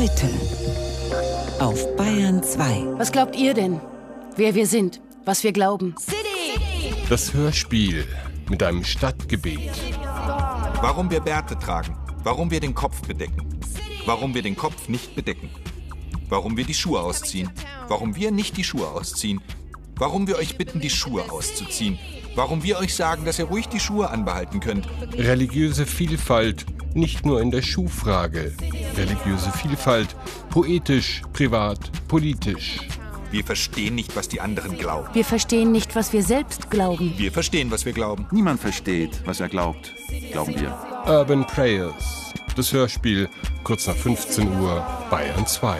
Heute auf Bayern 2. Was glaubt ihr denn? Wer wir sind, was wir glauben? Das Hörspiel mit einem Stadtgebet. Warum wir Bärte tragen, warum wir den Kopf bedecken, warum wir den Kopf nicht bedecken, warum wir die Schuhe ausziehen, warum wir nicht die Schuhe ausziehen, warum wir euch bitten, die Schuhe auszuziehen, warum wir euch sagen, dass ihr ruhig die Schuhe anbehalten könnt. Religiöse Vielfalt, nicht nur in der Schuhfrage. Religiöse Vielfalt, poetisch, privat, politisch. Wir verstehen nicht, was die anderen glauben. Wir verstehen nicht, was wir selbst glauben. Wir verstehen, was wir glauben. Niemand versteht, was er glaubt, glauben wir. Urban Prayers, das Hörspiel, kurz nach 15 Uhr, Bayern 2.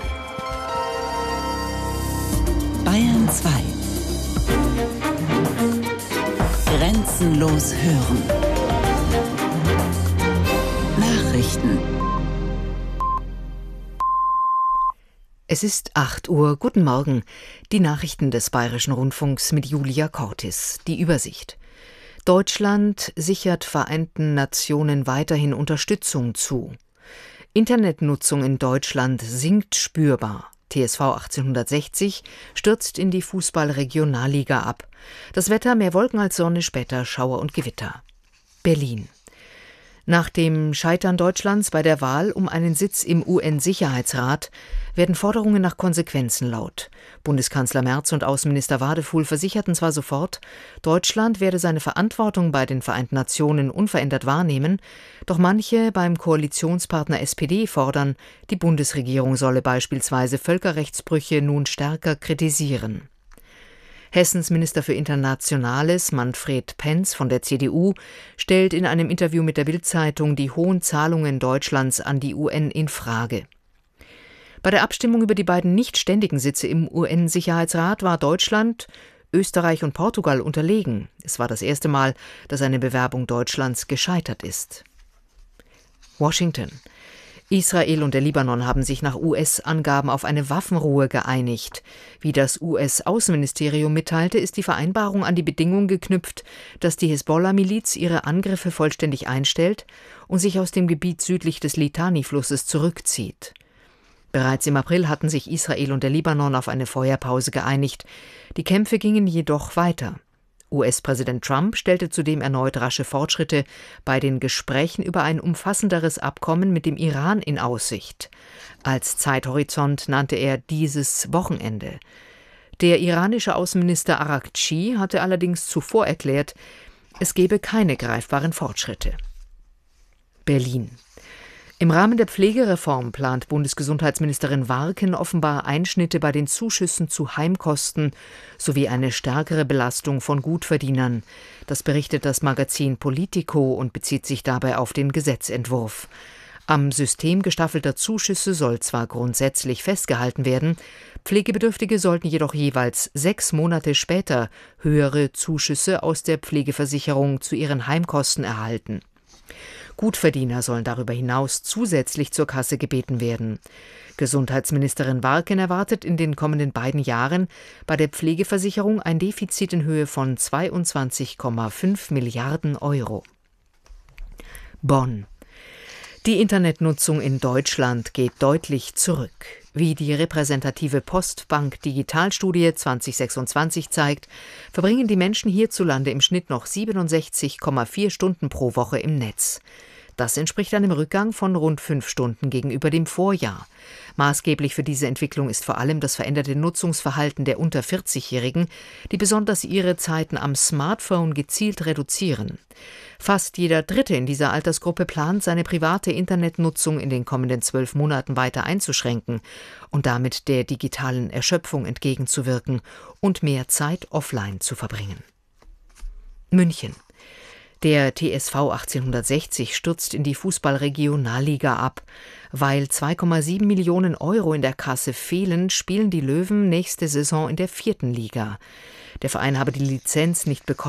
Bayern 2. Grenzenlos hören. Nachrichten. Es ist 8 Uhr. Guten Morgen. Die Nachrichten des Bayerischen Rundfunks mit Julia Cortis. Die Übersicht. Deutschland sichert Vereinten Nationen weiterhin Unterstützung zu. Internetnutzung in Deutschland sinkt spürbar. TSV 1860 stürzt in die Fußball-Regionalliga ab. Das Wetter: mehr Wolken als Sonne, später Schauer und Gewitter. Berlin. Nach dem Scheitern Deutschlands bei der Wahl um einen Sitz im UN-Sicherheitsrat werden Forderungen nach Konsequenzen laut. Bundeskanzler Merz und Außenminister Wadefuhl versicherten zwar sofort, Deutschland werde seine Verantwortung bei den Vereinten Nationen unverändert wahrnehmen, doch manche beim Koalitionspartner SPD fordern, die Bundesregierung solle beispielsweise Völkerrechtsbrüche nun stärker kritisieren. Hessens Minister für Internationales, Manfred Penz von der CDU, stellt in einem Interview mit der Bild-Zeitung die hohen Zahlungen Deutschlands an die UN in Frage. Bei der Abstimmung über die beiden nicht ständigen Sitze im UN-Sicherheitsrat war Deutschland, Österreich und Portugal unterlegen. Es war das erste Mal, dass eine Bewerbung Deutschlands gescheitert ist. Washington. Israel und der Libanon haben sich nach US-Angaben auf eine Waffenruhe geeinigt. Wie das US-Außenministerium mitteilte, ist die Vereinbarung an die Bedingung geknüpft, dass die Hisbollah-Miliz ihre Angriffe vollständig einstellt und sich aus dem Gebiet südlich des Litani-Flusses zurückzieht. Bereits im April hatten sich Israel und der Libanon auf eine Feuerpause geeinigt. Die Kämpfe gingen jedoch weiter. US-Präsident Trump stellte zudem erneut rasche Fortschritte bei den Gesprächen über ein umfassenderes Abkommen mit dem Iran in Aussicht. Als Zeithorizont nannte er dieses Wochenende. Der iranische Außenminister Araghchi hatte allerdings zuvor erklärt, es gebe keine greifbaren Fortschritte. Berlin. Im Rahmen der Pflegereform plant Bundesgesundheitsministerin Warken offenbar Einschnitte bei den Zuschüssen zu Heimkosten sowie eine stärkere Belastung von Gutverdienern. Das berichtet das Magazin Politico und bezieht sich dabei auf den Gesetzentwurf. Am System gestaffelter Zuschüsse soll zwar grundsätzlich festgehalten werden, Pflegebedürftige sollten jedoch jeweils 6 Monate später höhere Zuschüsse aus der Pflegeversicherung zu ihren Heimkosten erhalten. Gutverdiener sollen darüber hinaus zusätzlich zur Kasse gebeten werden. Gesundheitsministerin Warken erwartet in den kommenden beiden Jahren bei der Pflegeversicherung ein Defizit in Höhe von 22,5 Milliarden Euro. Bonn. Die Internetnutzung in Deutschland geht deutlich zurück. Wie die repräsentative Postbank-Digitalstudie 2026 zeigt, verbringen die Menschen hierzulande im Schnitt noch 67,4 Stunden pro Woche im Netz. Das entspricht einem Rückgang von rund 5 Stunden gegenüber dem Vorjahr. Maßgeblich für diese Entwicklung ist vor allem das veränderte Nutzungsverhalten der unter 40-Jährigen, die besonders ihre Zeiten am Smartphone gezielt reduzieren. Fast jeder Dritte in dieser Altersgruppe plant, seine private Internetnutzung in den kommenden 12 Monaten weiter einzuschränken und damit der digitalen Erschöpfung entgegenzuwirken und mehr Zeit offline zu verbringen. München. Der TSV 1860 stürzt in die Fußball-Regionalliga ab. Weil 2,7 Millionen Euro in der Kasse fehlen, spielen die Löwen nächste Saison in der 4. Liga. Der Verein habe die Lizenz nicht bekommen.